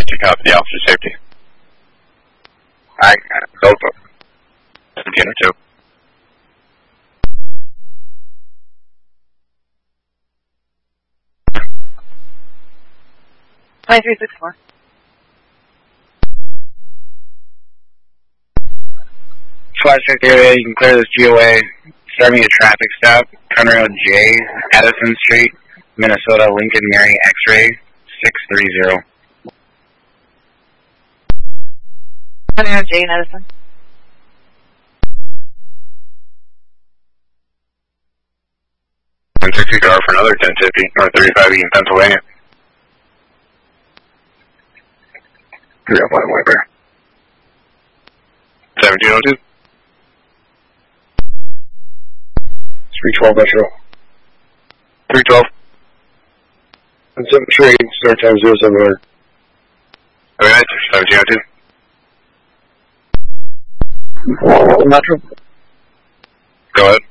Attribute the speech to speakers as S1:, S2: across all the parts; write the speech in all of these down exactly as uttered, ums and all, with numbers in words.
S1: you copy the officer safety?
S2: Alright, go for it.
S1: seventeen oh two.
S3: twenty-three sixty-four.
S2: Flash fifty area, you can clear this G O A. Starting a traffic stop, Conrail J, Addison Street, Minnesota, Lincoln Mary X-ray, six three zero.
S3: Conrail J in Edison.
S1: ten sixty car for another ten fifty, North thirty-five E in Pennsylvania.
S2: three oh five Wiper.
S1: seventeen oh two.
S2: three twelve Metro.
S1: three twelve.
S2: And seven three, start time zero seven hundred.
S1: Okay, seventeen oh two.
S4: Metro.
S1: Go ahead.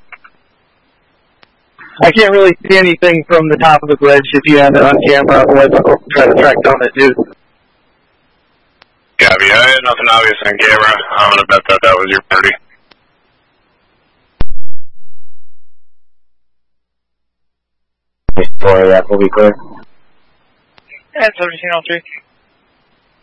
S4: I can't really see anything from the top of the bridge. If you have it on camera, otherwise I'll try to track down that dude.
S1: Copy. I had nothing obvious on camera. I'm gonna bet that that was your party.
S2: Sorry, that will be clear.
S3: Yeah, seventeen oh three.